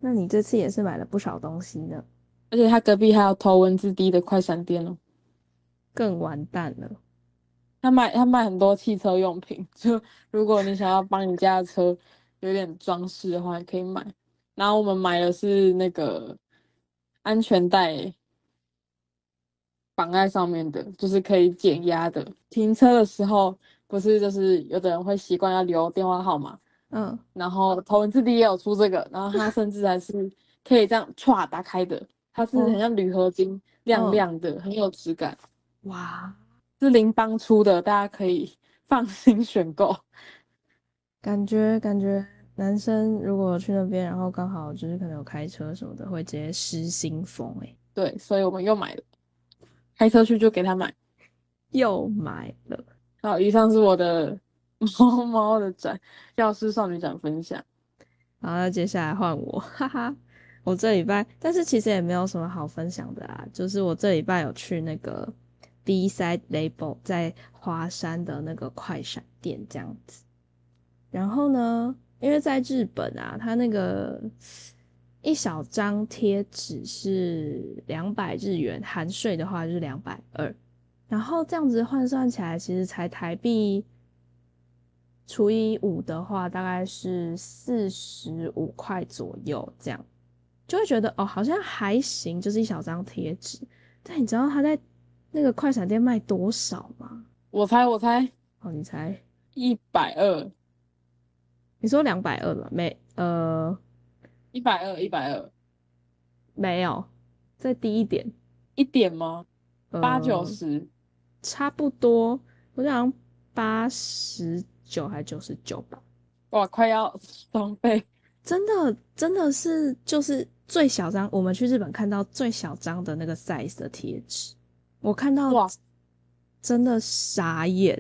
那你这次也是买了不少东西呢， 而且他隔壁还有头文字 D 的快闪店哦。 更完蛋了。 他卖很多汽车用品，就如果你想要帮你家的车有点装饰的话，也可以买。然后我们买的是那个安全带绑在上面的，就是可以减压的。停车的时候，不是就是有的人会习惯要留电话号码， 嗯然后头文字 D 也有出这个，然后它甚至还是可以这样歘打开的，它是很哦像铝合金，亮嗯， 亮的，很有质感。 哇， 是邻邦出的，大家可以放心选购。 感觉男生如果去那边，然后刚好就是可能有开车什么的，会直接失心疯诶。 对，所以我们又买了，开车去就给他买。 又买了。 好，以上是我的猫猫的展，药师少女展分享。 然后那接下来换我，哈哈。我这礼拜，但是其实也没有什么好分享的啊，就是我这礼拜有去那个 B-side label 在华山的那个快闪店这样子。然后呢，因为在日本啊，它那个一小张贴纸是200日元，含税的话就是220，然后这样子换算起来，其实才台币除以5的话，大概是45块左右，这样就会觉得哦，好像还行，就是一小张贴纸。但你知道他在那个快闪店卖多少吗？ 我猜哦，你猜？ 120， 你说220吗？没， 120，120， 没有，再低一点， 一点吗？八九呃， 十， 差不多，我想89还99吧。 哇，快要双倍。 真的是就是最小张，我们去日本看到最小张的那个 size 的贴纸，我看到哇真的傻眼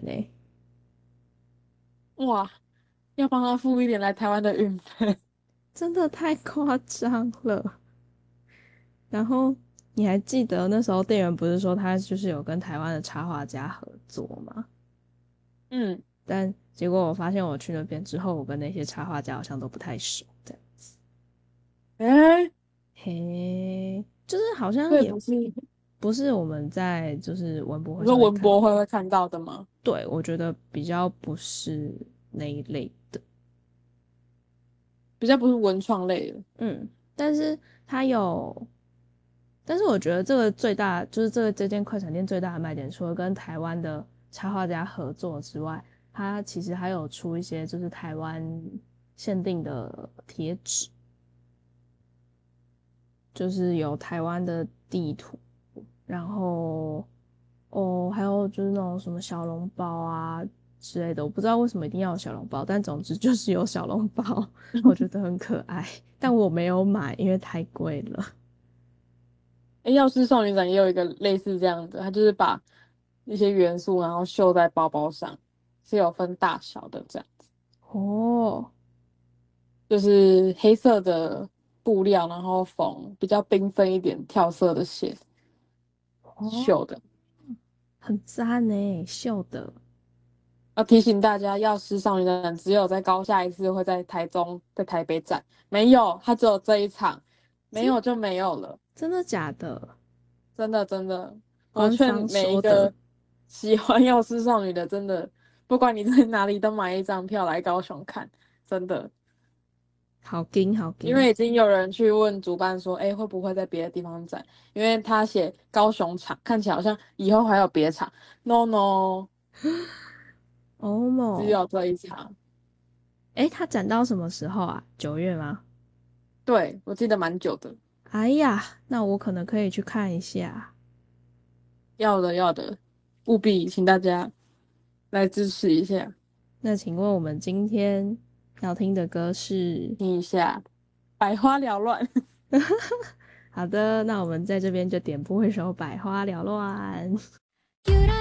哇，要帮他付一点来台湾的运费。 真的太夸张了。然后你还记得那时候店员不是说他就是有跟台湾的插画家合作吗？ 嗯， 但结果我发现我去那边之后，我跟那些插画家好像都不太熟，这样。 诶， 嘿，就是好像也所以不是你不是我们在就是文博会说文上面看， 博会看到的吗？ 对，我觉得比较不是那一类的。 比较不是文创类的。 嗯，但是它有，但是我觉得这个最大就是这间快闪店最大的卖点，除了跟台湾的插画家合作之外，它其实还有出一些就是台湾限定的贴纸，就是有台湾的地图，然后哦，还有就是那种什么小笼包啊之类的，我不知道为什么一定要有小笼包，但总之就是有小笼包，我觉得很可爱，但我没有买，因为太贵了。 诶，药师少女展也有一个类似这样的，它就是把一些元素然后绣在包包上，是有分大小的这样。 哦就是黑色的布料，然后缝比较缤纷一点跳色的线哦， 绣的。 很赞呢，秀的。 要提醒大家，药师少女展只有在高下一次会在台中、在台北展，没有，它只有这一场，没真有就没有了。 真的假的？ 真的真的，我劝官方说的。 每一个喜欢药师少女的，真的，不管你在哪里，都买一张票来高雄看，真的。 好劲好劲。 因为已经有人去问主办说，哎，会不会在别的地方展？因为他写高雄场，看起来好像以后还有别场。No No， 欧盟， 只有这一场。 诶，它展到什么时候啊？9月吗？ 对，我记得蛮久的。 哎呀，那我可能可以去看一下。 要的要的，务必请大家来支持一下， 那请问我们今天要听的歌是？ 听一下，百花缭乱。 好的，那我们在这边就点播一首《百花缭乱》。